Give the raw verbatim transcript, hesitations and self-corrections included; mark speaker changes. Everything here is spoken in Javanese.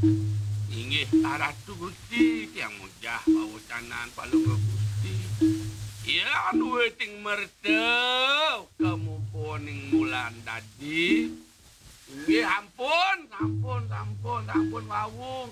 Speaker 1: Inggih Ratu Gusti tiyang munggah pawucanan palungguh Gusti. Ya anu ting merteu kemuponing mulan dadi. Inggih ampun, ampun, ampun, ampun wawung.